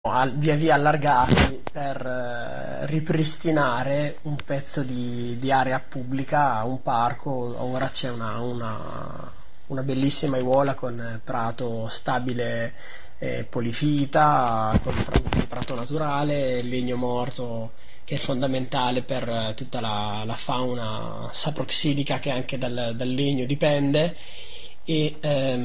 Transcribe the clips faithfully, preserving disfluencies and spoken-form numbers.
al- via via allargati per eh, ripristinare un pezzo di, di area pubblica, un parco. Ora c'è una, una- una bellissima aiuola con eh, prato stabile, eh, polifita, con pra- con prato naturale, legno morto che è fondamentale per eh, tutta la, la fauna saproxilica che anche dal, dal legno dipende. E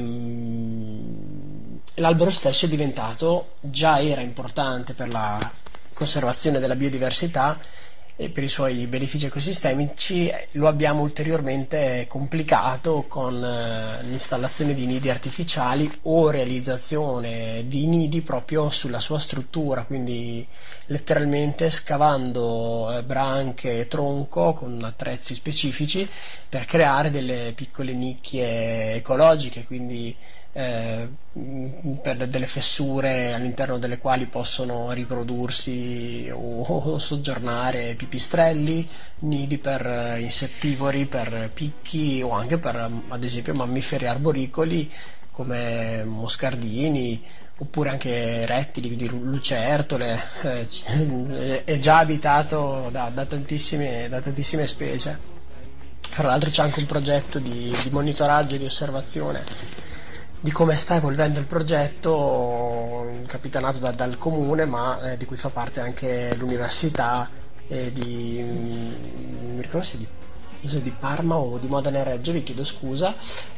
ehm, l'albero stesso è diventato, già era importante per la conservazione della biodiversità e per i suoi benefici ecosistemici, lo abbiamo ulteriormente complicato con eh, l'installazione di nidi artificiali o realizzazione di nidi proprio sulla sua struttura, quindi letteralmente scavando eh, branche e tronco con attrezzi specifici per creare delle piccole nicchie ecologiche, quindi eh, per delle fessure all'interno delle quali possono riprodursi o, o soggiornare pipistrelli, nidi per eh, insettivori, per picchi o anche per ad esempio mammiferi arboricoli come moscardini oppure anche rettili, quindi lucertole. Eh, c- è già abitato da, da tantissime, da tantissime specie. Fra l'altro c'è anche un progetto di, di monitoraggio e di osservazione di come sta evolvendo il progetto, capitanato da- dal comune, ma eh, di cui fa parte anche l'università e di, mm, mi ricordo se di, se di Parma o di Modena e Reggio, vi chiedo scusa,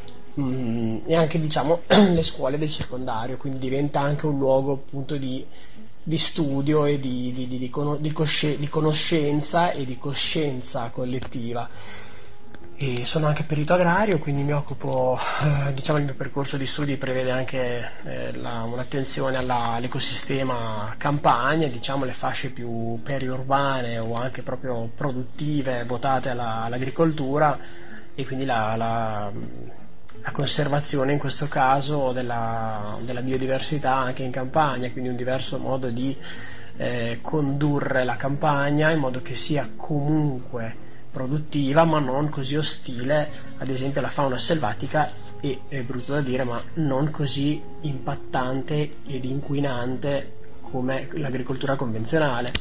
mm, e anche diciamo le scuole del circondario, quindi diventa anche un luogo appunto di, di studio e di, di, di, di cono- di cosci- di conoscenza e di coscienza collettiva. E sono anche perito agrario, quindi mi occupo, eh, diciamo il mio percorso di studi prevede anche eh, la- un'attenzione alla- all'ecosistema campagna, diciamo le fasce più periurbane o anche proprio produttive votate alla- all'agricoltura e quindi la, la- la conservazione in questo caso della, della biodiversità anche in campagna, quindi un diverso modo di eh, condurre la campagna in modo che sia comunque produttiva ma non così ostile ad esempio alla fauna selvatica e, è brutto da dire, ma non così impattante ed inquinante come l'agricoltura convenzionale.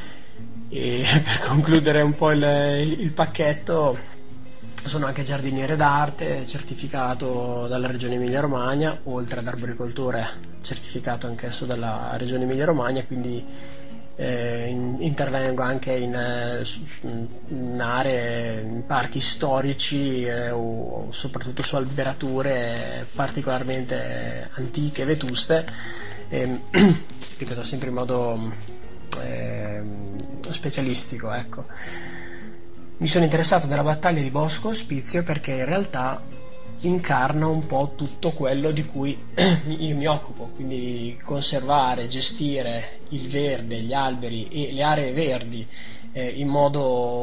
E per concludere un po' il, il pacchetto, sono anche giardiniere d'arte, certificato dalla Regione Emilia-Romagna, oltre ad arboricoltore certificato anch'esso dalla Regione Emilia-Romagna, quindi eh, in- intervengo anche in, eh, su- in aree, in parchi storici eh, o soprattutto su alberature particolarmente antiche, vetuste, e, ripeto sempre in modo ehm, specialistico, ecco. Mi sono interessato della battaglia di Bosco Ospizio perché in realtà incarna un po' tutto quello di cui io mi occupo, quindi conservare, gestire il verde, gli alberi e le aree verdi eh, in modo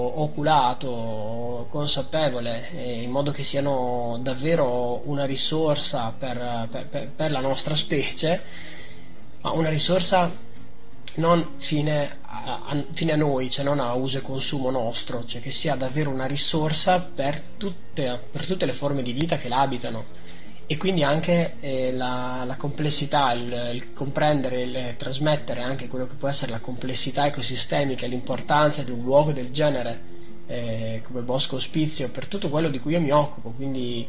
oculato, consapevole, eh, in modo che siano davvero una risorsa per, per- per- per la nostra specie, ma una risorsa non fine a, a- fine a noi, cioè non a uso e consumo nostro, cioè che sia davvero una risorsa per tutte, per tutte le forme di vita che la abitano. E quindi anche eh, la, la complessità, il, il comprendere, il trasmettere anche quello che può essere la complessità ecosistemica e l'importanza di un luogo del genere eh, come Bosco Ospizio per tutto quello di cui io mi occupo, quindi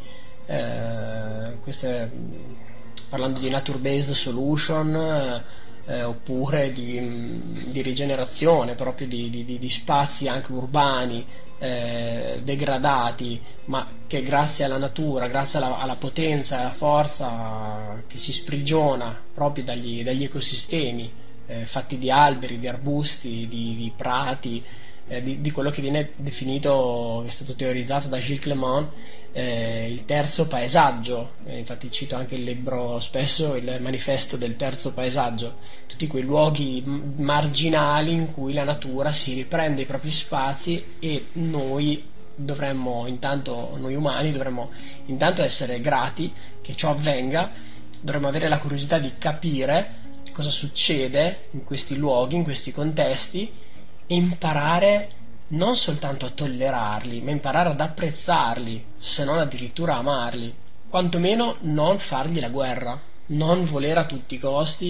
eh, queste, parlando di nature-based solution, eh, oppure di, di rigenerazione proprio di, di- di- di spazi anche urbani eh, degradati, ma che grazie alla natura, grazie alla, alla potenza e alla forza che si sprigiona proprio dagli, dagli ecosistemi eh, fatti di alberi, di arbusti, di, di prati, eh, di, di quello che viene definito, che è stato teorizzato da Gilles Clément, eh, il terzo paesaggio. Eh, infatti cito anche il libro, spesso il manifesto del terzo paesaggio, tutti quei luoghi m- marginali in cui la natura si riprende i propri spazi e noi dovremmo intanto, noi umani dovremmo intanto essere grati che ciò avvenga, dovremmo avere la curiosità di capire cosa succede in questi luoghi, in questi contesti, e imparare non soltanto a tollerarli, ma imparare ad apprezzarli, se non addirittura amarli, quantomeno non fargli la guerra, non volere a tutti i costi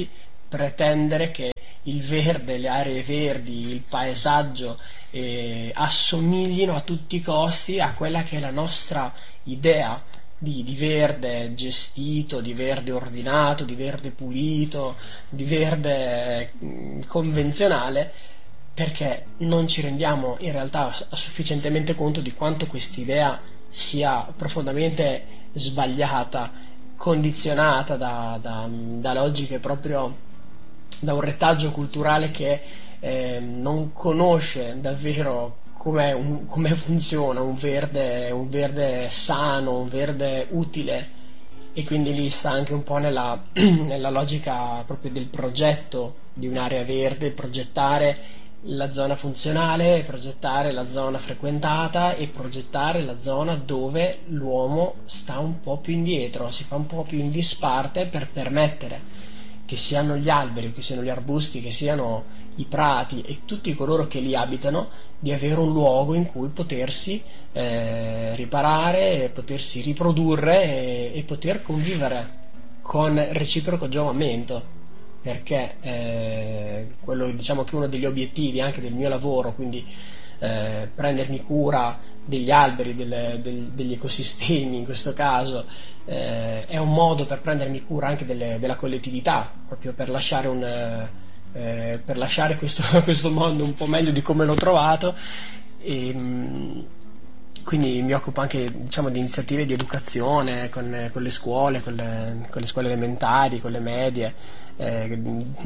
pretendere che il verde, le aree verdi, il paesaggio eh, assomiglino a tutti i costi a quella che è la nostra idea di, di verde gestito, di verde ordinato, di verde pulito, di verde mh, convenzionale, perché non ci rendiamo in realtà sufficientemente conto di quanto quest'idea sia profondamente sbagliata, condizionata da, da, da logiche proprio, da un retaggio culturale che eh, non conosce davvero come un, come funziona un verde, un verde sano, un verde utile, e quindi lì sta anche un po' nella, nella logica proprio del progetto di un'area verde, progettare la zona funzionale, progettare la zona frequentata e progettare la zona dove l'uomo sta un po' più indietro, si fa un po' più in disparte, per permettere che siano gli alberi, che siano gli arbusti, che siano i prati e tutti coloro che li abitano, di avere un luogo in cui potersi eh, riparare, potersi riprodurre e, e poter convivere con reciproco giovamento. Perché eh, quello, diciamo che uno degli obiettivi anche del mio lavoro, quindi eh, prendermi cura degli alberi, del, del, degli ecosistemi in questo caso, eh, è un modo per prendermi cura anche delle, della collettività, proprio per lasciare, un, eh, per lasciare questo, questo mondo un po' meglio di come l'ho trovato. E, mh, quindi mi occupo anche, diciamo, di iniziative di educazione con, con le scuole, con le, con le scuole elementari, con le medie, eh,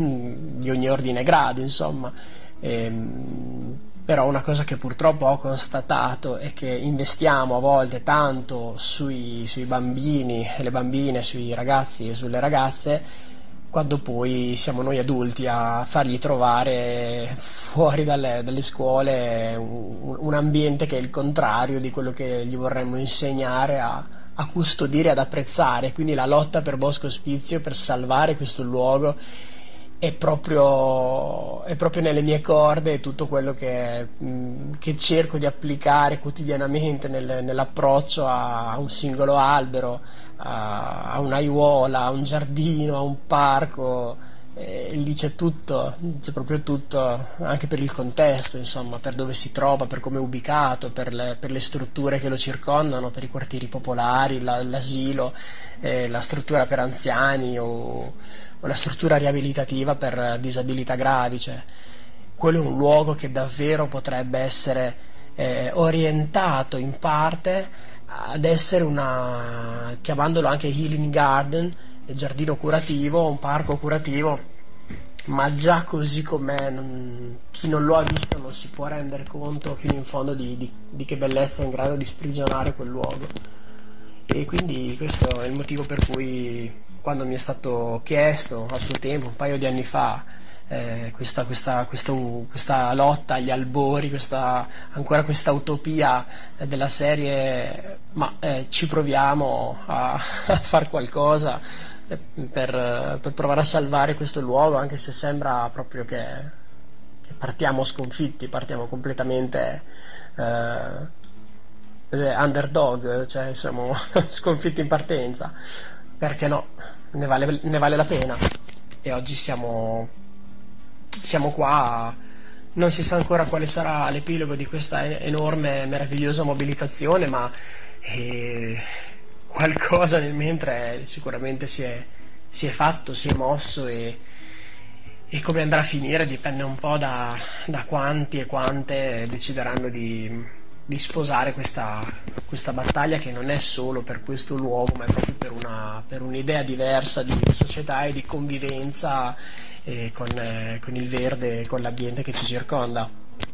di ogni ordine e grado, insomma. E, però una cosa che purtroppo ho constatato è che investiamo a volte tanto sui, sui bambini e le bambine, sui ragazzi e sulle ragazze, quando poi siamo noi adulti a fargli trovare fuori dalle, dalle scuole un, un ambiente che è il contrario di quello che gli vorremmo insegnare a, a custodire, ad apprezzare. Quindi la lotta per Bosco Ospizio, per salvare questo luogo, è proprio, è proprio nelle mie corde, è tutto quello che, mh, che cerco di applicare quotidianamente nel, nell'approccio a, a un singolo albero, a, a un'aiuola, a un giardino, a un parco. E lì c'è tutto, c'è proprio tutto, anche per il contesto, insomma, per dove si trova, per come è ubicato, per le, per le strutture che lo circondano, per i quartieri popolari, la, l'asilo, eh, la struttura per anziani o, o la struttura riabilitativa per disabilità gravi. Cioè, quello è un luogo che davvero potrebbe essere eh, orientato in parte ad essere una, chiamandolo anche healing garden, giardino curativo, un parco curativo, ma già così com'è, non, chi non lo ha visto non si può rendere conto fino in fondo di, di, di che bellezza è in grado di sprigionare quel luogo. E quindi questo è il motivo per cui, quando mi è stato chiesto a suo tempo, un paio di anni fa, eh, questa, questa, questa, questa lotta agli albori, questa, ancora questa utopia eh, della serie, ma eh, ci proviamo a, a far qualcosa Per, per provare a salvare questo luogo, anche se sembra proprio che, che partiamo sconfitti, partiamo completamente eh, underdog, cioè siamo sconfitti in partenza. Perché no, ne vale, ne vale la pena. E oggi siamo, siamo qua, non si sa ancora quale sarà l'epilogo di questa enorme, meravigliosa mobilitazione, ma eh, qualcosa nel mentre sicuramente si è, si è fatto, si è mosso, e, e come andrà a finire dipende un po' da, da quanti e quante decideranno di, di sposare questa, questa battaglia, che non è solo per questo luogo, ma è proprio per, una, per un'idea diversa di società e di convivenza eh, con, eh, con il verde e con l'ambiente che ci circonda.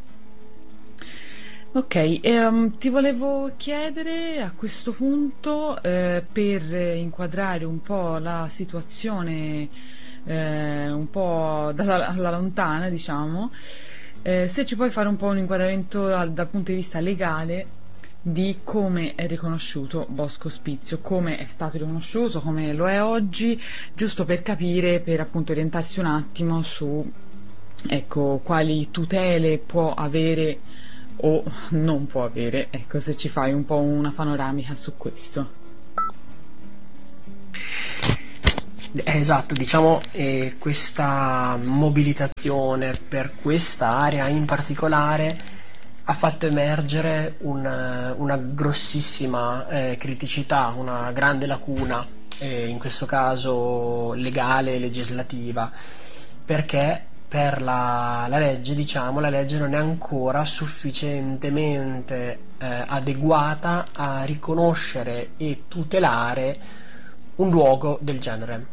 Ok, ehm, ti volevo chiedere a questo punto, eh, per inquadrare un po' la situazione, eh, un po' dalla, dalla lontana, diciamo, eh, se ci puoi fare un po' un inquadramento dal, dal punto di vista legale di come è riconosciuto Bosco Ospizio, come è stato riconosciuto, come lo è oggi, giusto per capire, per appunto orientarsi un attimo su, ecco, quali tutele può avere o non può avere, ecco, se ci fai un po' una panoramica su questo. Eh, Esatto, diciamo eh, questa mobilitazione per questa area in particolare ha fatto emergere un- una grossissima eh, criticità, una grande lacuna, eh, in questo caso legale e legislativa, perché per la, la legge, diciamo, la legge non è ancora sufficientemente eh, adeguata a riconoscere e tutelare un luogo del genere.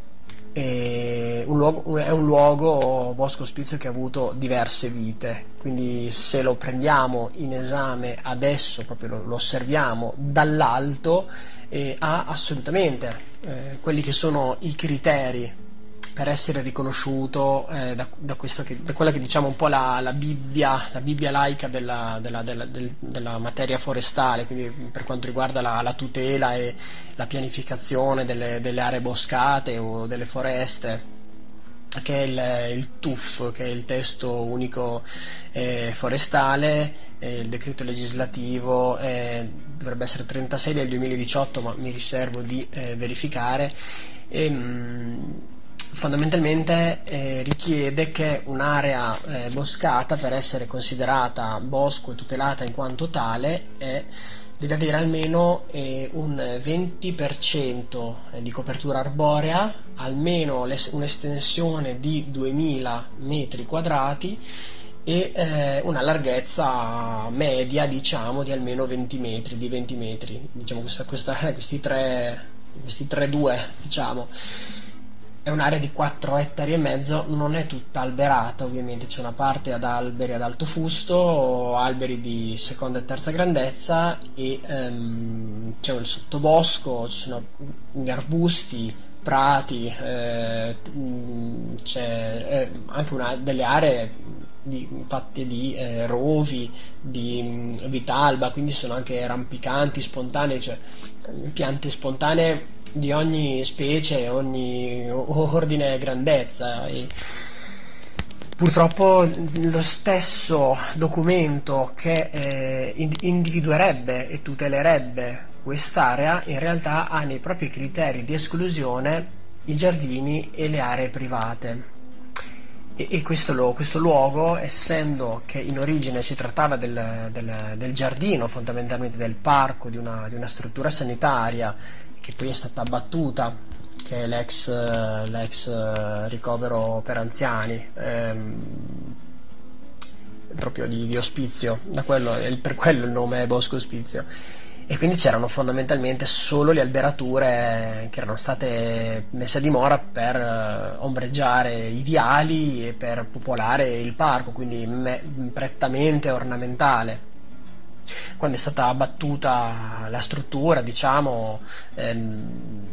E un luogo- è un luogo, Bosco Ospizio, che ha avuto diverse vite, quindi se lo prendiamo in esame adesso, proprio lo, lo osserviamo dall'alto, eh, ha assolutamente eh, quelli che sono i criteri per essere riconosciuto eh, da, da, questo che, da quella che diciamo un po' la, la Bibbia, la Bibbia laica della, della, della, del- della materia forestale, quindi per quanto riguarda la, la tutela e la pianificazione delle, delle aree boscate o delle foreste, che è il, il T U F, che è il testo unico eh, forestale, eh, il decreto legislativo eh, dovrebbe essere trentasei del duemiladiciotto, ma mi riservo di eh, verificare. E, mh, fondamentalmente eh, richiede che un'area eh, boscata, per essere considerata bosco e tutelata in quanto tale, è deve avere almeno eh, un venti per cento di copertura arborea, almeno l'es- un'estensione di duemila metri quadrati e eh, una larghezza media, diciamo, di almeno venti metri, di venti metri, diciamo questa, questa, questi tre, questi tre due, diciamo. È un'area di quattro ettari e mezzo, non è tutta alberata, ovviamente c'è una parte ad alberi ad alto fusto, alberi di seconda e terza grandezza e ehm, c'è il sottobosco, ci sono gli arbusti, prati, eh, mh, c'è eh, anche una, delle aree di, fatte di eh, rovi, di mh, vitalba, quindi sono anche rampicanti, spontanei, cioè piante spontanee di ogni specie, ogni ordine e grandezza. E purtroppo lo stesso documento che eh, individuerebbe e tutelerebbe quest'area in realtà ha nei propri criteri di esclusione i giardini e le aree private. E, e questo, lo- questo luogo, essendo che in origine si trattava del, del- del giardino, fondamentalmente del parco, di una, di una struttura sanitaria che poi è stata abbattuta, che è l'ex, eh, l'ex eh, ricovero per anziani, ehm, proprio di, di Ospizio, da quello, il- per quello il nome è Bosco Ospizio. E quindi c'erano fondamentalmente solo le alberature che erano state messe a dimora per eh, ombreggiare i viali e per popolare il parco, quindi me- prettamente ornamentale. Quando è stata abbattuta la struttura, diciamo, ehm,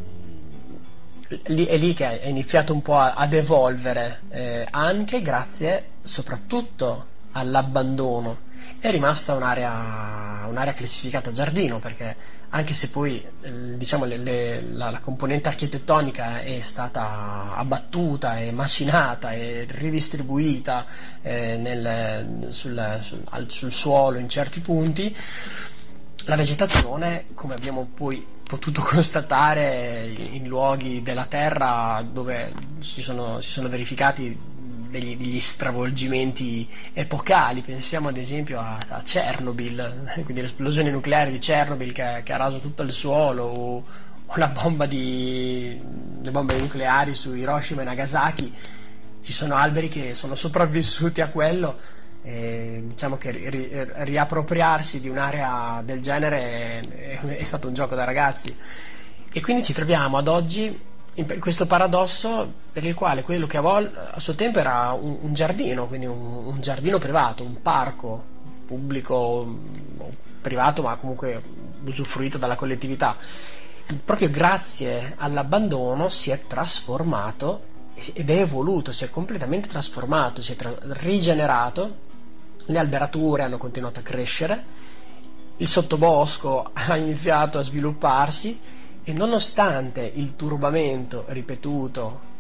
lì- è lì che è iniziato un po' a- ad evolvere, eh, anche grazie soprattutto all'abbandono. È rimasta un'area, un'area classificata giardino, perché anche se poi eh, diciamo, le- le- la, la componente architettonica è stata abbattuta e macinata e ridistribuita eh, nel- sul, sul- al- sul suolo in certi punti, la vegetazione, come abbiamo poi potuto constatare in luoghi della Terra dove si sono, si sono verificati degli, degli stravolgimenti epocali, pensiamo ad esempio a, a Chernobyl, quindi l'esplosione nucleare di Chernobyl che, che ha raso tutto il suolo, o, o la bomba di, le bombe nucleari su Hiroshima e Nagasaki. Ci sono alberi che sono sopravvissuti a quello. E diciamo che ri- ri- riappropriarsi di un'area del genere è, è stato un gioco da ragazzi, e quindi ci troviamo ad oggi in questo paradosso per il quale quello che a, vol- a suo tempo era un, un giardino, quindi un, un giardino privato, un parco pubblico o privato, ma comunque usufruito dalla collettività, proprio grazie all'abbandono si è trasformato ed è evoluto, si è completamente trasformato, si è tra- rigenerato. Le alberature hanno continuato a crescere, il sottobosco ha iniziato a svilupparsi, e nonostante il turbamento ripetuto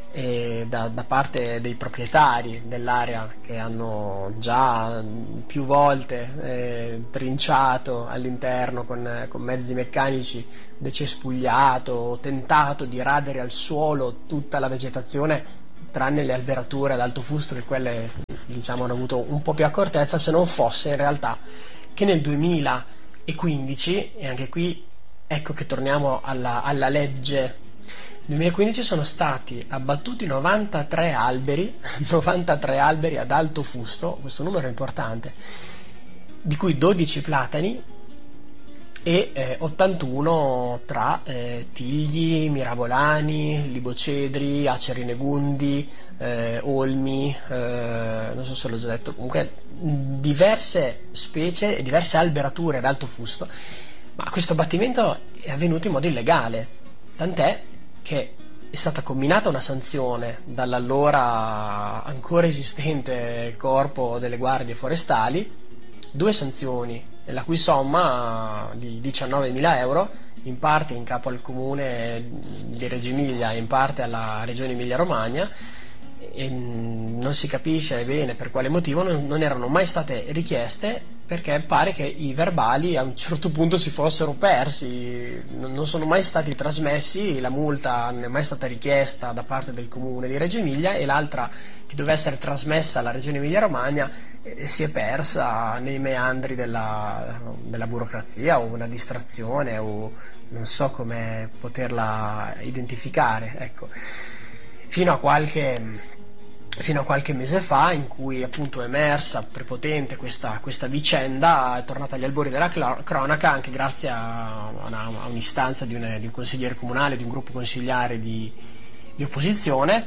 e da, da parte dei proprietari dell'area, che hanno già più volte eh, trinciato all'interno con, con mezzi meccanici, decespugliato, tentato di radere al suolo tutta la vegetazione, tranne le alberature ad alto fusto, che quelle diciamo hanno avuto un po' più accortezza, se non fosse in realtà che nel duemilaquindici, e anche qui ecco che torniamo alla, alla legge, nel duemilaquindici sono stati abbattuti novantatré alberi, novantatré alberi ad alto fusto, questo numero è importante, di cui dodici platani e eh, ottantuno tra eh, tigli, mirabolani, libocedri, aceri negundi, eh, olmi, eh, non so se l'ho già detto, comunque diverse specie e diverse alberature ad alto fusto, ma questo abbattimento è avvenuto in modo illegale, tant'è che è stata comminata una sanzione dall'allora ancora esistente Corpo delle Guardie Forestali, due sanzioni, la cui somma di diciannovemila euro, in parte in capo al comune di Reggio Emilia e in parte alla regione Emilia-Romagna, e non si capisce bene per quale motivo non, non erano mai state richieste, perché pare che i verbali a un certo punto si fossero persi, non, non sono mai stati trasmessi, la multa non è mai stata richiesta da parte del comune di Reggio Emilia, e l'altra che doveva essere trasmessa alla regione Emilia-Romagna eh, si è persa nei meandri della, della burocrazia, o una distrazione, o non so come poterla identificare, ecco. Fino a qualche fino a qualche mese fa, in cui appunto è emersa prepotente questa, questa vicenda, è tornata agli albori della cronaca anche grazie a, una, a un'istanza di un, di un consigliere comunale, di un gruppo consigliare di, di opposizione,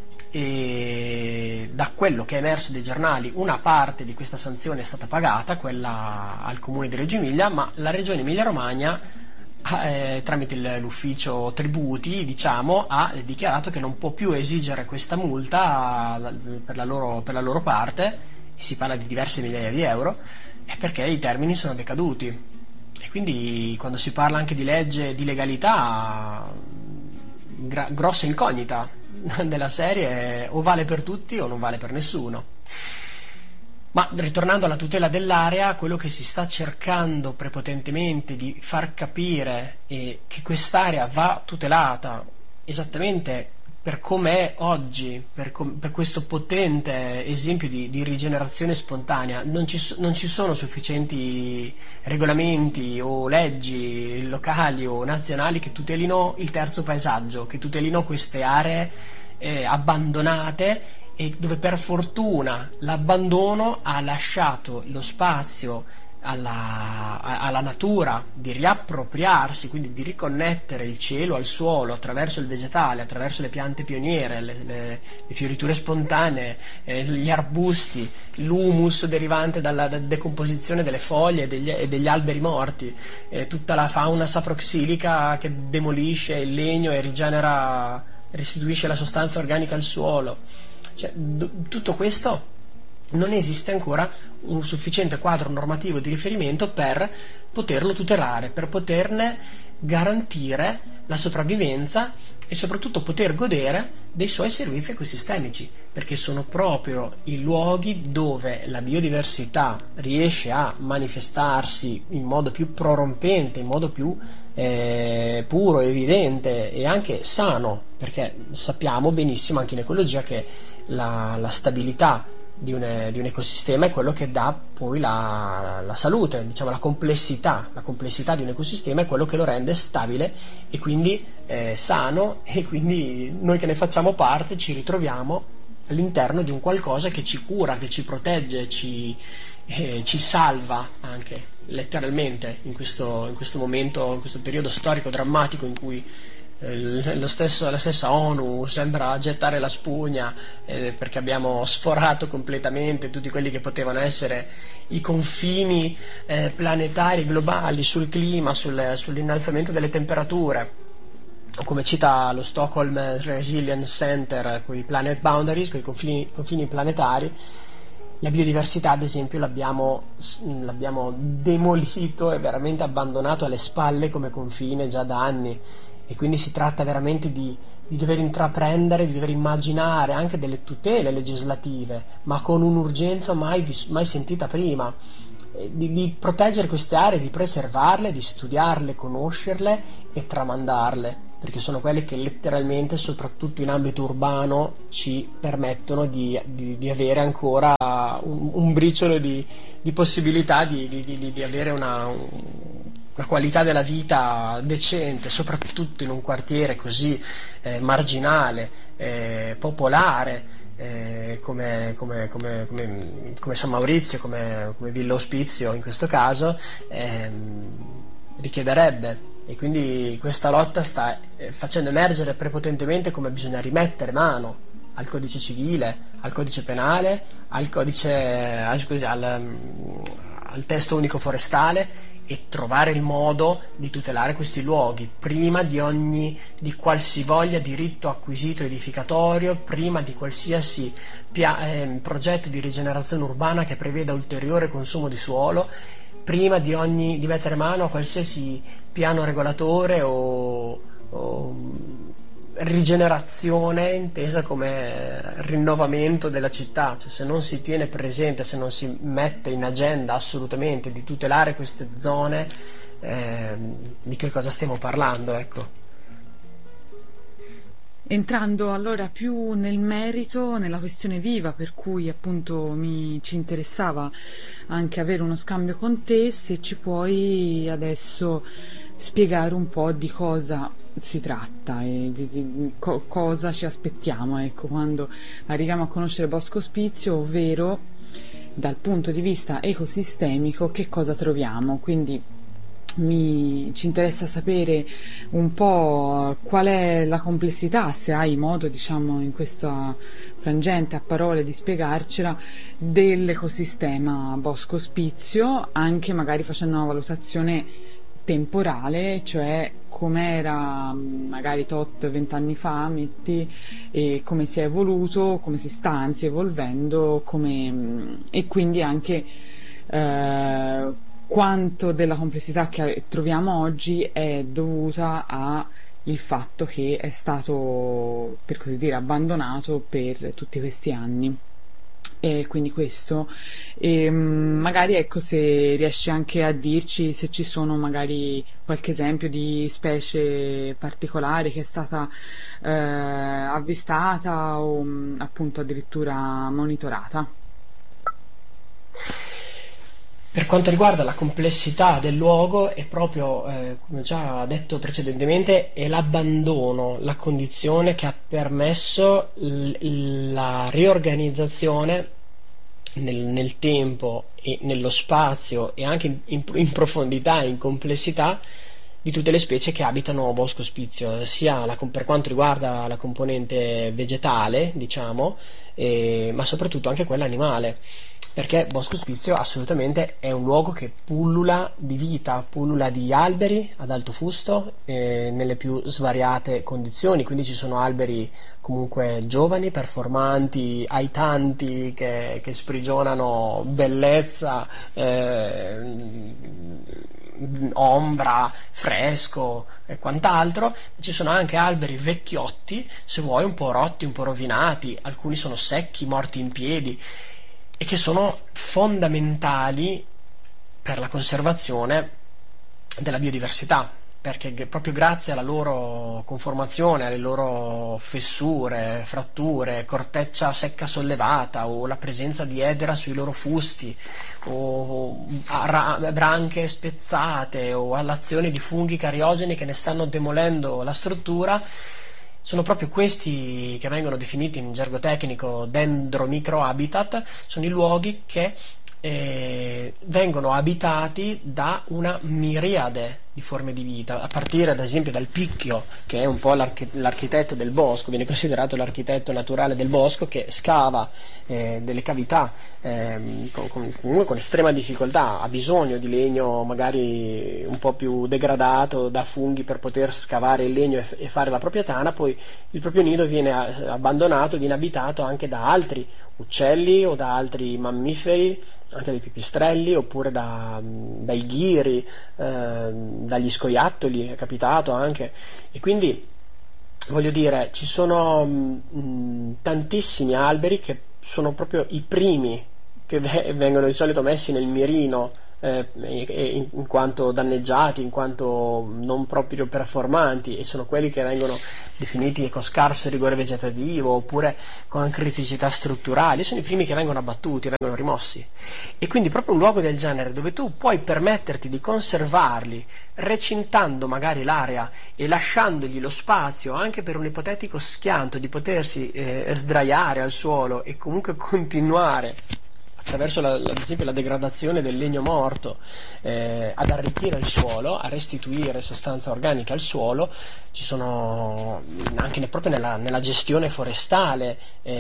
e da quello che è emerso dai giornali una parte di questa sanzione è stata pagata, quella al comune di Reggio Emilia, ma la regione Emilia-Romagna Eh, tramite l'ufficio tributi, diciamo, ha dichiarato che non può più esigere questa multa per la loro, per la loro parte, e si parla di diverse migliaia di euro, è perché i termini sono decaduti. E quindi quando si parla anche di legge di legalità, gra- grossa incognita della serie, o vale per tutti o non vale per nessuno. Ma ritornando alla tutela dell'area, quello che si sta cercando prepotentemente di far capire è che quest'area va tutelata esattamente per com'è oggi, per, com- per questo potente esempio di, di rigenerazione spontanea. Non ci, so- non ci sono sufficienti regolamenti o leggi locali o nazionali che tutelino il terzo paesaggio, che tutelino queste aree eh, abbandonate, e dove per fortuna l'abbandono ha lasciato lo spazio alla, alla natura di riappropriarsi, quindi di riconnettere il cielo al suolo attraverso il vegetale, attraverso le piante pioniere, le, le, le fioriture spontanee, eh, gli arbusti, l'humus derivante dalla da decomposizione delle foglie e degli, e degli alberi morti, eh, tutta la fauna saproxilica che demolisce il legno e rigenera, restituisce la sostanza organica al suolo. Cioè, d- tutto questo non esiste ancora un sufficiente quadro normativo di riferimento per poterlo tutelare, per poterne garantire la sopravvivenza e soprattutto poter godere dei suoi servizi ecosistemici, perché sono proprio i luoghi dove la biodiversità riesce a manifestarsi in modo più prorompente, in modo più eh, puro, evidente e anche sano, perché sappiamo benissimo anche in ecologia che la, la stabilità di un, di un ecosistema è quello che dà poi la, la salute, diciamo la complessità, la complessità di un ecosistema è quello che lo rende stabile e quindi eh, sano, e quindi noi che ne facciamo parte ci ritroviamo all'interno di un qualcosa che ci cura, che ci protegge, ci, eh, ci salva anche letteralmente in questo, in questo momento, in questo periodo storico drammatico in cui Lo stesso, la stessa ONU sembra gettare la spugna eh, perché abbiamo sforato completamente tutti quelli che potevano essere i confini eh, planetari globali sul clima, sul, sull'innalzamento delle temperature, come cita lo Stockholm Resilience Center con i planet boundaries, con i confini, confini planetari. La biodiversità, ad esempio, l'abbiamo, l'abbiamo demolito e veramente abbandonato alle spalle come confine già da anni. e quindi si tratta veramente di, di dover intraprendere, di dover immaginare anche delle tutele legislative, ma con un'urgenza mai, vis- mai sentita prima, eh, di, di proteggere queste aree, di preservarle, di studiarle, conoscerle e tramandarle, perché sono quelle che letteralmente, soprattutto in ambito urbano, ci permettono di, di- di avere ancora un, un briciolo di, di possibilità di, di- di- di avere una, una qualità della vita decente, soprattutto in un quartiere così eh, marginale, eh, popolare, eh, come, come- come- come- come San Maurizio, come, come Villa Ospizio in questo caso, ehm, richiederebbe. E quindi questa lotta sta eh, facendo emergere prepotentemente come bisogna rimettere mano al codice civile, al codice penale, al codice, ah, scusi, al, mm, al testo unico forestale, e trovare il modo di tutelare questi luoghi prima di ogni, di qualsivoglia diritto acquisito edificatorio, prima di qualsiasi pia- ehm, progetto di rigenerazione urbana che preveda ulteriore consumo di suolo, prima di ogni di mettere mano a qualsiasi piano regolatore o, o rigenerazione intesa come rinnovamento della città. Cioè, se non si tiene presente, se non si mette in agenda assolutamente di tutelare queste zone, ehm, di che cosa stiamo parlando, ecco. Entrando allora più nel merito, nella questione viva, per cui appunto mi ci interessava anche avere uno scambio con te, se ci puoi adesso spiegare un po' di cosa si tratta e di, di co- cosa ci aspettiamo, ecco, quando arriviamo a conoscere Bosco Ospizio, ovvero dal punto di vista ecosistemico che cosa troviamo. Quindi mi, ci interessa sapere un po' qual è la complessità, se hai modo, diciamo, in questa frangente a parole di spiegarcela, dell'ecosistema Bosco Ospizio, anche magari facendo una valutazione temporale, cioè com'era magari tot vent'anni fa, metti, e come si è evoluto, come si sta anzi evolvendo, come, e quindi anche eh, quanto della complessità che troviamo oggi è dovuta a il fatto che è stato, per così dire, abbandonato per tutti questi anni. E quindi questo, e mm, magari ecco, se riesci anche a dirci se ci sono magari qualche esempio di specie particolare che è stata eh, avvistata o mm, appunto addirittura monitorata. Per quanto riguarda la complessità del luogo, è proprio, eh, come ho già detto precedentemente, è l'abbandono, la condizione che ha permesso l- la riorganizzazione nel, nel tempo e nello spazio e anche in, in- in profondità e in complessità di tutte le specie che abitano Bosco Ospizio, sia la- per quanto riguarda la componente vegetale, diciamo, eh, ma soprattutto anche quella animale, perché Bosco Ospizio assolutamente è un luogo che pullula di vita, pullula di alberi ad alto fusto eh, nelle più svariate condizioni, quindi ci sono alberi comunque giovani, performanti, aitanti, che, che sprigionano bellezza, eh, ombra, fresco e quant'altro. Ci sono anche alberi vecchiotti, se vuoi un po' rotti, un po' rovinati, alcuni sono secchi, morti in piedi, e che sono fondamentali per la conservazione della biodiversità, perché g- proprio grazie alla loro conformazione, alle loro fessure, fratture, corteccia secca sollevata o la presenza di edera sui loro fusti o a- ra- branche spezzate o all'azione di funghi cariogeni che ne stanno demolendo la struttura, sono proprio questi che vengono definiti in gergo tecnico dendromicrohabitat, sono i luoghi che eh, vengono abitati da una miriade di forme di vita, a partire ad esempio dal picchio, che è un po' l'archi- l'architetto del bosco, viene considerato l'architetto naturale del bosco, che scava eh, delle cavità ehm, con, con- comunque con estrema difficoltà, ha bisogno di legno magari un po' più degradato da funghi per poter scavare il legno e, e fare la propria tana, poi il proprio nido viene a- abbandonato, viene abitato anche da altri uccelli o da altri mammiferi, anche dai pipistrelli, oppure da, dai ghiri, eh, dagli scoiattoli, è capitato anche. E quindi voglio dire, ci sono mh, tantissimi alberi che sono proprio i primi che ve- vengono di solito messi nel mirino, eh, e- e in, in quanto danneggiati, in quanto non proprio performanti, e sono quelli che vengono definiti con scarso rigore vegetativo oppure con criticità strutturali, sono i primi che vengono abbattuti, vengono rimossi. E quindi proprio un luogo del genere dove tu puoi permetterti di conservarli, recintando magari l'area e lasciandogli lo spazio anche per un ipotetico schianto di potersi eh, sdraiare al suolo e comunque continuare attraverso la, la- ad esempio la degradazione del legno morto, eh, ad arricchire il suolo, a restituire sostanza organica al suolo. Ci sono anche ne- proprio nella, nella gestione forestale,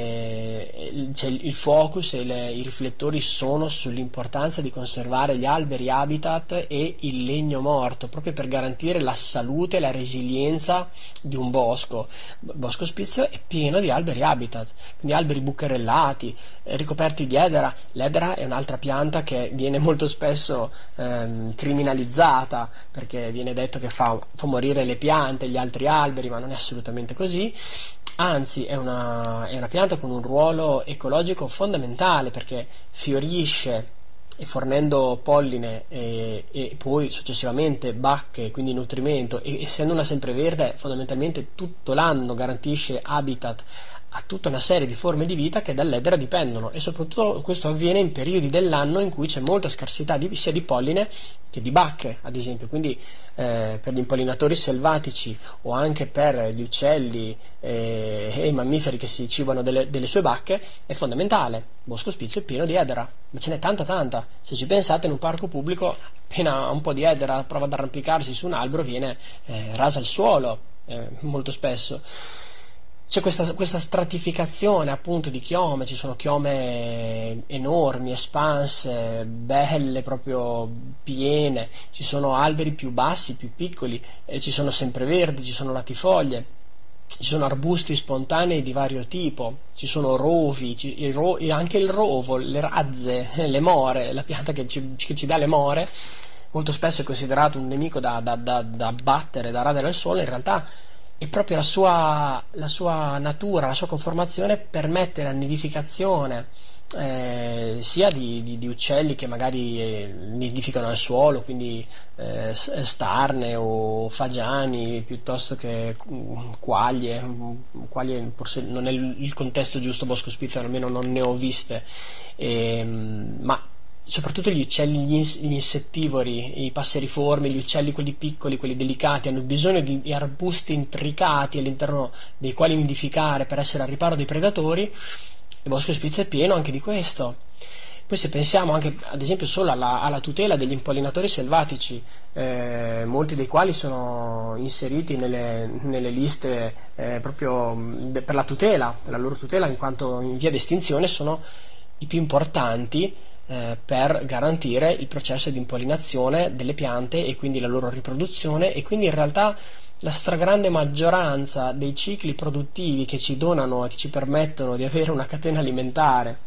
eh, il, c'è il il focus e le- i riflettori sono sull'importanza di conservare gli alberi habitat e il legno morto, proprio per garantire la salute e la resilienza di un bosco. Bosco Ospizio è pieno di alberi habitat, quindi alberi bucherellati, eh, ricoperti di edera. L'edera è un'altra pianta che viene molto spesso ehm, criminalizzata, perché viene detto che fa, fa morire le piante, gli altri alberi, ma non è assolutamente così. Anzi, è una, è una pianta con un ruolo ecologico fondamentale, perché fiorisce e fornendo polline e, e poi successivamente bacche, quindi nutrimento, e essendo una sempreverde fondamentalmente tutto l'anno garantisce habitat a tutta una serie di forme di vita che dall'edera dipendono, e soprattutto questo avviene in periodi dell'anno in cui c'è molta scarsità di, sia di polline che di bacche, ad esempio. Quindi eh, per gli impollinatori selvatici o anche per gli uccelli eh, e i mammiferi che si cibano delle, delle sue bacche è fondamentale. Bosco Ospizio è pieno di edera, ma ce n'è tanta tanta. Se ci pensate, in un parco pubblico appena un po' di edera prova ad arrampicarsi su un albero viene eh, rasa al suolo, eh, molto spesso. C'è questa, questa stratificazione appunto di chiome, ci sono chiome enormi, espanse, belle, proprio piene, ci sono alberi più bassi, più piccoli, eh, ci sono sempreverdi, ci sono latifoglie, ci sono arbusti spontanei di vario tipo, ci sono rovi, ci- i ro- e anche il rovo, le razze, le more, la pianta che ci, che ci dà le more, molto spesso è considerato un nemico da, da, da, da abbattere, da radere al suolo. In realtà è proprio la sua, la sua natura, la sua conformazione permette la nidificazione, eh, sia di, di- di uccelli che magari eh, nidificano al suolo, quindi eh, s- starne o fagiani, piuttosto che mm, quaglie. Mm, quaglie forse non è il il contesto giusto Bosco Ospizio, almeno non ne ho viste. Ehm, ma soprattutto gli uccelli, gli, ins- gli insettivori, i passeriformi, gli uccelli quelli piccoli, quelli delicati, hanno bisogno di, di arbusti intricati all'interno dei quali nidificare per essere al riparo dei predatori, e Bosco Ospizio è pieno anche di questo. Poi se pensiamo anche ad esempio solo alla, alla tutela degli impollinatori selvatici, eh, molti dei quali sono inseriti nelle, nelle liste eh, proprio mh, de- per la tutela, per la loro tutela, in quanto in via di estinzione, sono i più importanti eh, per garantire il processo di impollinazione delle piante e quindi la loro riproduzione, e quindi in realtà la stragrande maggioranza dei cicli produttivi che ci donano e che ci permettono di avere una catena alimentare,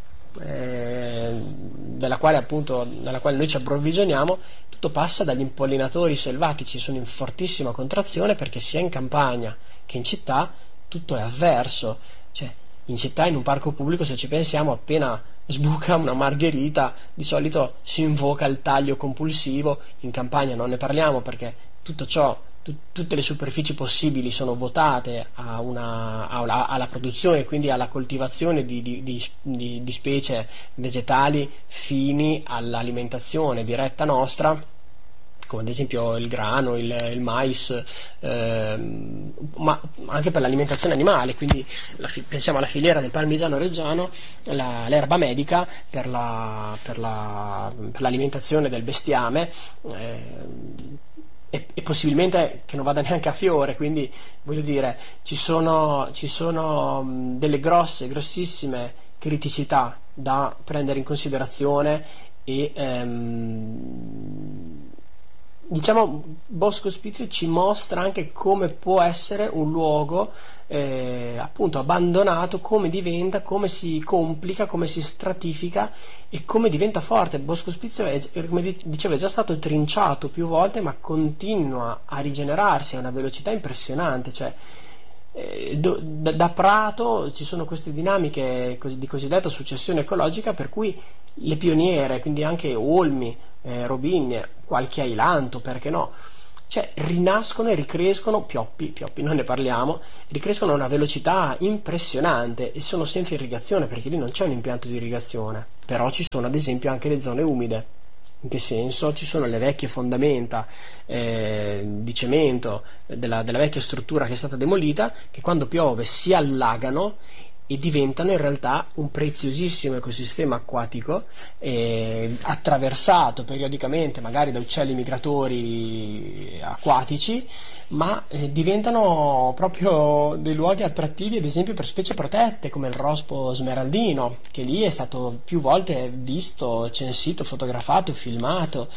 eh, della quale appunto dalla quale noi ci approvvigioniamo, tutto passa dagli impollinatori selvatici. Sono in fortissima contrazione, perché sia in campagna che in città tutto è avverso. Cioè, in città, in un parco pubblico, se ci pensiamo, appena sbuca una margherita di solito si invoca il taglio compulsivo. In campagna non ne parliamo, perché tutto ciò, tu- tutte le superfici possibili sono votate a una- a una- alla produzione, quindi alla coltivazione di, di- di- di- di specie vegetali fini all'alimentazione diretta nostra, come ad esempio il grano, il, il mais, ehm, ma anche per l'alimentazione animale. Quindi la fi- pensiamo alla filiera del parmigiano reggiano, la- l'erba medica per la- per la- per l'alimentazione del bestiame, ehm, e, e possibilmente che non vada neanche a fiore. Quindi voglio dire, ci sono, ci sono mh, delle grosse, grossissime criticità da prendere in considerazione, e ehm, Diciamo, Bosco Ospizio ci mostra anche come può essere un luogo eh, appunto abbandonato, come diventa, come si complica, come si stratifica e come diventa forte. Bosco Ospizio è, come di- dicevo, è già stato trinciato più volte, ma continua a rigenerarsi a una velocità impressionante. Cioè, eh, do- da, da Prato ci sono queste dinamiche cos- di cosiddetta successione ecologica, per cui le pioniere, quindi anche Olmi, eh, Robigne, qualche ailanto, perché no? Cioè, rinascono e ricrescono, pioppi, pioppi, non ne parliamo, ricrescono a una velocità impressionante e sono senza irrigazione, perché lì non c'è un impianto di irrigazione, però ci sono ad esempio anche le zone umide. In che senso? Ci sono le vecchie fondamenta eh, di cemento della, della vecchia struttura che è stata demolita, che quando piove si allagano e diventano in realtà un preziosissimo ecosistema acquatico eh, attraversato periodicamente magari da uccelli migratori acquatici, ma eh, diventano proprio dei luoghi attrattivi ad esempio per specie protette come il rospo smeraldino, che lì è stato più volte visto, censito, fotografato, filmato,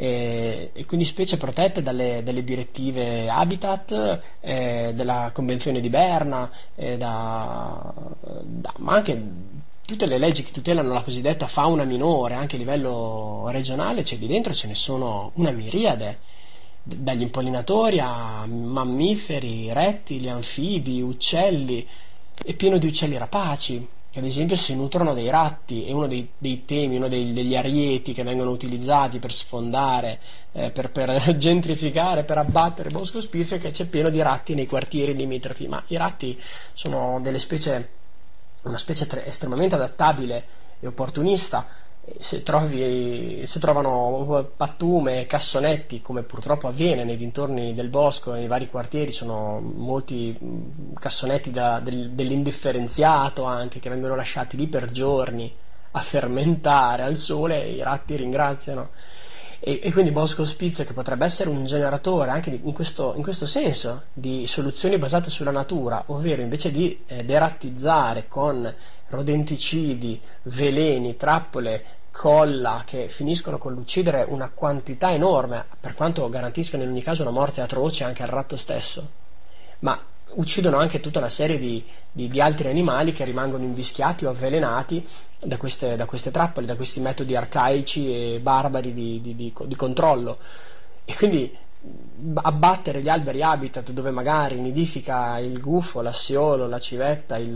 eh, e quindi specie protette dalle, dalle direttive Habitat, eh, della Convenzione di Berna, eh, da, da- ma anche tutte le leggi che tutelano la cosiddetta fauna minore anche a livello regionale. C'è lì dentro, ce ne sono una miriade, d- dagli impollinatori a mammiferi, rettili, anfibi, uccelli, è pieno di uccelli rapaci che ad esempio si nutrono dei ratti. È uno dei, dei temi, uno dei- degli arieti che vengono utilizzati per sfondare, eh, per, per gentrificare, per abbattere Bosco Ospizio, che c'è pieno di ratti nei quartieri limitrofi. Ma i ratti sono delle specie, una specie tre- estremamente adattabile e opportunista. E Se, trovi, se trovano pattume, cassonetti, come purtroppo avviene nei dintorni del bosco, nei vari quartieri, sono molti mh, cassonetti da- del- dell'indifferenziato anche, che vengono lasciati lì per giorni a fermentare al sole, e i ratti ringraziano. E, e quindi Bosco Ospizio, che potrebbe essere un generatore anche di- in questo, in questo senso di soluzioni basate sulla natura, ovvero invece di eh, derattizzare con rodenticidi, veleni, trappole, colla, che finiscono con l'uccidere una quantità enorme, per quanto garantiscono in ogni caso una morte atroce anche al ratto stesso, ma uccidono anche tutta una serie di, di- di altri animali che rimangono invischiati o avvelenati da queste, da queste trappole, da questi metodi arcaici e barbari di, di- di- di controllo. E quindi abbattere gli alberi habitat dove magari nidifica il gufo, l'assiolo, la civetta, il,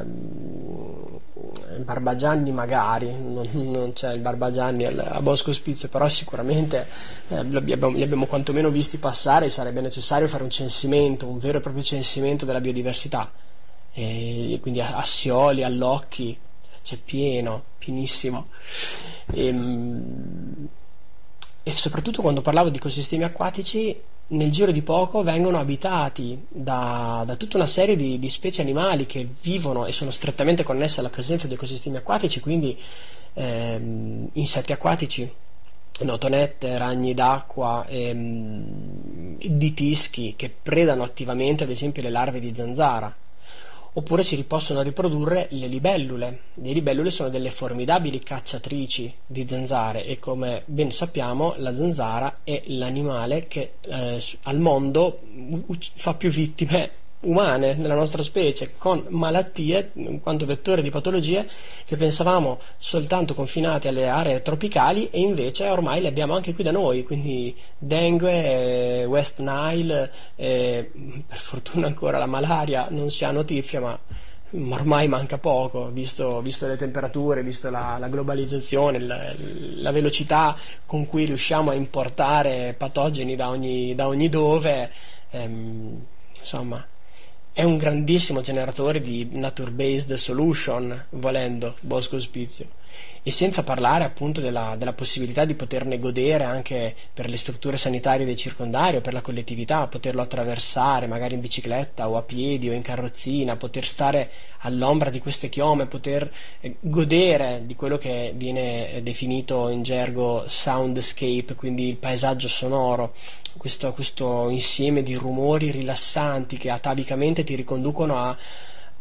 ehm, il barbagianni magari, non, non c'è il barbagianni al- a Bosco Ospizio, però sicuramente eh, li abbiamo, li abbiamo quantomeno visti passare. Sarebbe necessario fare un censimento, un vero e proprio censimento della biodiversità. E quindi a- assioli, allocchi, c'è pieno, pienissimo. Ehm, e soprattutto quando parlavo di ecosistemi acquatici, nel giro di poco vengono abitati da, da tutta una serie di, di specie animali che vivono e sono strettamente connesse alla presenza di ecosistemi acquatici, quindi ehm, insetti acquatici, notonette, ragni d'acqua, ehm, ditischi che predano attivamente ad esempio le larve di zanzara. Oppure si possono riprodurre le libellule. Le libellule sono delle formidabili cacciatrici di zanzare e, come ben sappiamo, la zanzara è l'animale che eh, al mondo uc- fa più vittime umane nella nostra specie, con malattie in quanto vettore di patologie che pensavamo soltanto confinate alle aree tropicali, e invece ormai le abbiamo anche qui da noi, quindi dengue, eh, West Nile, eh, per fortuna ancora la malaria non si ha notizia, ma ma ormai manca poco, visto, visto le temperature, visto la, la globalizzazione, la, la velocità con cui riusciamo a importare patogeni da ogni, da ogni dove. ehm, insomma, è un grandissimo generatore di nature-based solution, volendo, Bosco Ospizio. E senza parlare appunto della, della possibilità di poterne godere anche per le strutture sanitarie dei circondari o per la collettività, poterlo attraversare magari in bicicletta o a piedi o in carrozzina, poter stare all'ombra di queste chiome, poter eh, godere di quello che viene eh, definito in gergo soundscape, quindi il paesaggio sonoro, questo, questo insieme di rumori rilassanti che atavicamente ti riconducono a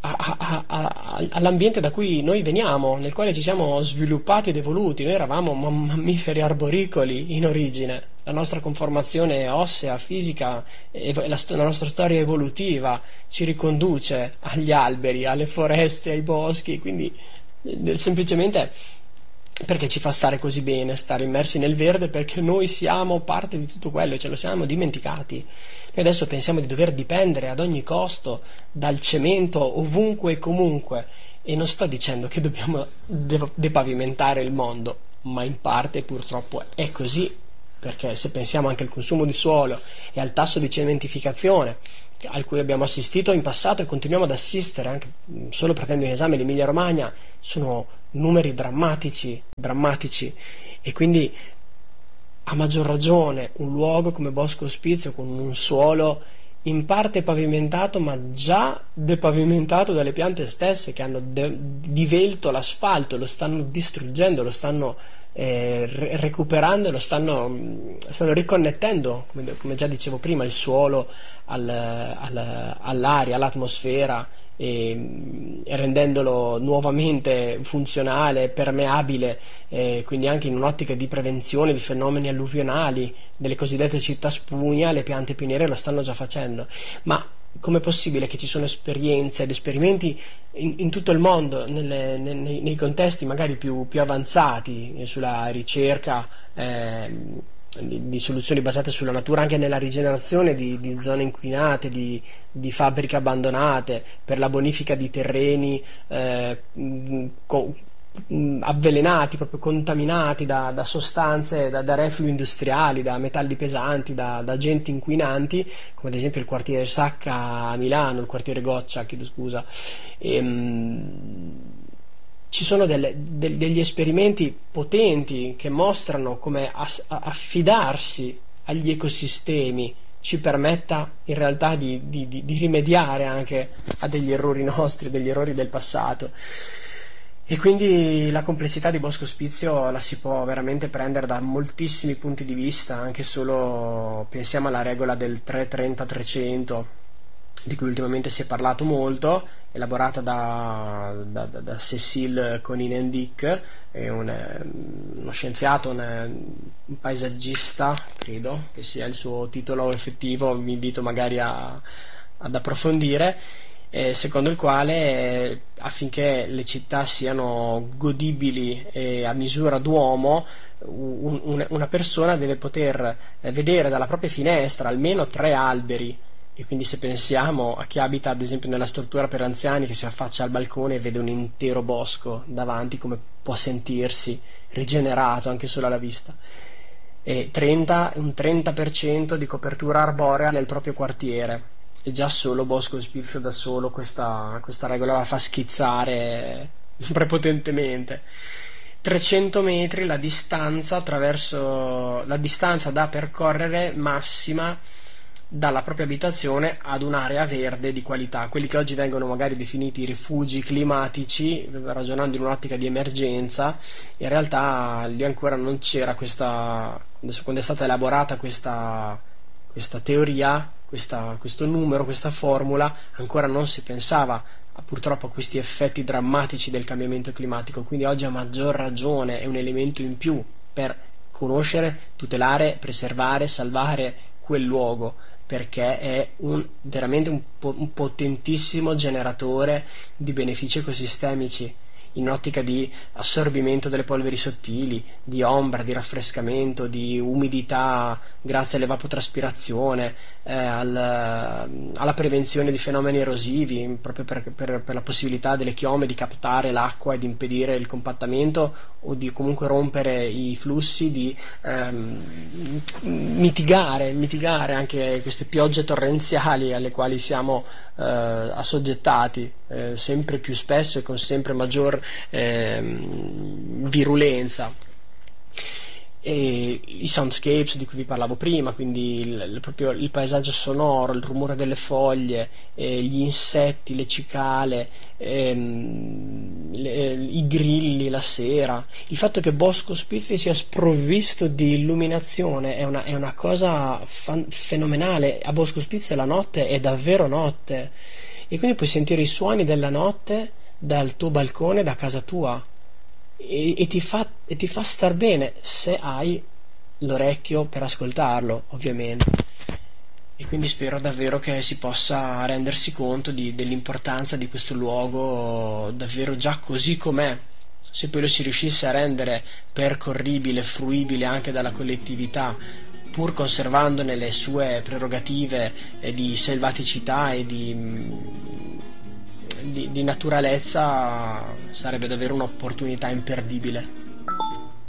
a- a- a- all'ambiente da cui noi veniamo, nel quale ci siamo sviluppati ed evoluti. Noi eravamo mam- mammiferi arboricoli in origine. La nostra conformazione ossea, fisica e la, sto- la nostra storia evolutiva ci riconduce agli alberi, alle foreste, ai boschi, quindi eh, semplicemente perché ci fa stare così bene, stare immersi nel verde, perché noi siamo parte di tutto quello e ce lo siamo dimenticati. Noi adesso pensiamo di dover dipendere ad ogni costo dal cemento ovunque e comunque, e non sto dicendo che dobbiamo de- depavimentare il mondo, ma in parte purtroppo è così, perché se pensiamo anche al consumo di suolo e al tasso di cementificazione al cui abbiamo assistito in passato e continuiamo ad assistere, anche mh, solo prendendo in esame l'Emilia Romagna, sono numeri drammatici, drammatici, e quindi a maggior ragione un luogo come Bosco Ospizio, con un suolo in parte pavimentato ma già depavimentato dalle piante stesse che hanno de- divelto l'asfalto, lo stanno distruggendo, lo stanno eh, re- recuperando, lo stanno, mh, stanno riconnettendo, come, come già dicevo prima, il suolo al- al- all'aria, all'atmosfera, e, mh, e rendendolo nuovamente funzionale, permeabile, eh, quindi anche in un'ottica di prevenzione di fenomeni alluvionali, delle cosiddette città spugna. Le piante pioniere lo stanno già facendo. Ma com'è possibile che ci sono esperienze ed esperimenti in, in tutto il mondo, nelle- nei, nei contesti magari più, più avanzati, eh, sulla ricerca ehm, di, di soluzioni basate sulla natura, anche nella rigenerazione di, di zone inquinate, di, di fabbriche abbandonate, per la bonifica di terreni eh, mh, co- mh, avvelenati, proprio contaminati da, da sostanze, da, da reflui industriali, da metalli pesanti, da, da agenti inquinanti, come ad esempio il quartiere Sacca a Milano, il quartiere Goccia, chiedo scusa. Ehm, ci sono delle- del- degli esperimenti potenti che mostrano come ass- a- affidarsi agli ecosistemi ci permetta in realtà di, di- di- di rimediare anche a degli errori nostri, degli errori del passato. E quindi la complessità di Bosco Ospizio la si può veramente prendere da moltissimi punti di vista, anche solo pensiamo alla regola del trecentotrenta trecento, di cui ultimamente si è parlato molto, elaborata da, da, da, da Cécile Coninhen-Dick, è un, eh, uno scienziato, un, eh, un paesaggista, credo che sia il suo titolo effettivo, vi invito magari a- ad approfondire, eh, secondo il quale eh, affinché le città siano godibili e a misura d'uomo, un- un- una persona deve poter eh, vedere dalla propria finestra almeno tre alberi. E quindi se pensiamo a chi abita ad esempio nella struttura per anziani, che si affaccia al balcone e vede un intero bosco davanti, come può sentirsi rigenerato anche solo alla vista. E trenta, un trenta per cento di copertura arborea nel proprio quartiere, e già solo Bosco Ospizio da solo questa, questa regola la fa schizzare prepotentemente. trecento metri la distanza attraverso la distanza da percorrere massima dalla propria abitazione ad un'area verde di qualità, quelli che oggi vengono magari definiti rifugi climatici, ragionando in un'ottica di emergenza. In realtà lì ancora non c'era questa, adesso quando è stata elaborata questa, questa teoria, questa- questo numero, questa formula, ancora non si pensava a- purtroppo a questi effetti drammatici del cambiamento climatico, quindi oggi a maggior ragione è un elemento in più per conoscere, tutelare, preservare, salvare quel luogo, perché è un, veramente un, po- un potentissimo generatore di benefici ecosistemici, in ottica di assorbimento delle polveri sottili, di ombra, di raffrescamento, di umidità grazie all'evapotraspirazione, eh, al- alla prevenzione di fenomeni erosivi, proprio per, per- per la possibilità delle chiome di captare l'acqua ed impedire il compattamento o di comunque rompere i flussi, di ehm, mitigare, mitigare anche queste piogge torrenziali alle quali siamo eh, assoggettati eh, sempre più spesso e con sempre maggior ehm, virulenza. E i soundscapes di cui vi parlavo prima, quindi il, il- proprio il paesaggio sonoro, il rumore delle foglie, eh, gli insetti, le cicale, ehm, le- i grilli la sera, il fatto che Bosco Ospizio sia sprovvisto di illuminazione è una, è una cosa fan- fenomenale. A Bosco Ospizio la notte è davvero notte, e quindi puoi sentire i suoni della notte dal tuo balcone, da casa tua, e, e ti fa, e ti fa star bene se hai l'orecchio per ascoltarlo, ovviamente. E quindi spero davvero che si possa rendersi conto di- dell'importanza di questo luogo davvero già così com'è. Se poi lo si riuscisse a rendere percorribile, fruibile anche dalla collettività, pur conservandone le sue prerogative eh, di selvaticità e di, mm, di, di naturalezza, sarebbe davvero un'opportunità imperdibile.